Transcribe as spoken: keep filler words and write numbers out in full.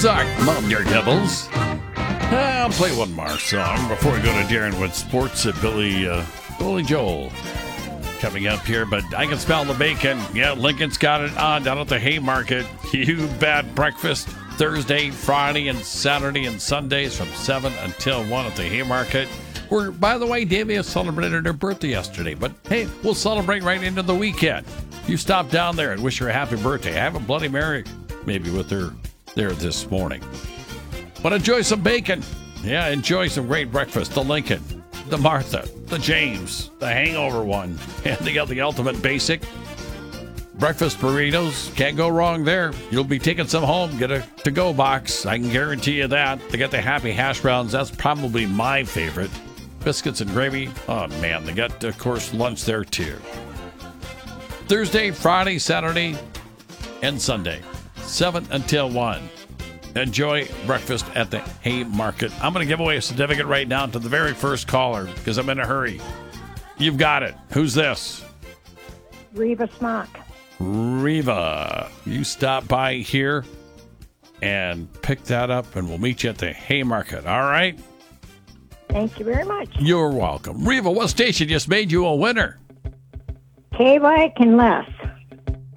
Ozark, Mom Daredevils. I'll play one more song before we go to Darren with sports at Billy, uh, Billy Joel coming up here. But I can smell the bacon. Yeah, Lincoln's got it on down at the Haymarket. You bet. Breakfast Thursday, Friday, and Saturday and Sundays from seven until one at the Haymarket. Where, by the way, Davia celebrated her birthday yesterday. But hey, we'll celebrate right into the weekend. You stop down there and wish her a happy birthday. Have a Bloody Mary, maybe with her there this morning. But enjoy some bacon. Yeah, enjoy some great breakfast. The Lincoln, the Martha, the James, the Hangover one. And they got the ultimate basic. Breakfast burritos. Can't go wrong there. You'll be taking some home. Get a to-go box. I can guarantee you that. They got the Happy Hash Browns. That's probably my favorite. Biscuits and gravy. Oh, man. They got, of course, lunch there, too. Thursday, Friday, Saturday, and Sunday. seven until one. Enjoy breakfast at the Haymarket. I'm going to give away a certificate right now to the very first caller because I'm in a hurry. You've got it. Who's this? Reva Smock. Reva, you stop by here and pick that up, and we'll meet you at the Haymarket. All right? Thank you very much. You're welcome. Reva, what station just made you a winner? K Y can less.